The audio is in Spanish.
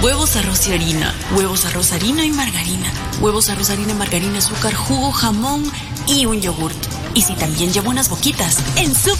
Huevos, arroz y harina. Huevos, arroz, harina y margarina. Huevos, arroz, harina, margarina, azúcar, jugo, jamón y un yogurt. Y si también llevo unas boquitas, en Super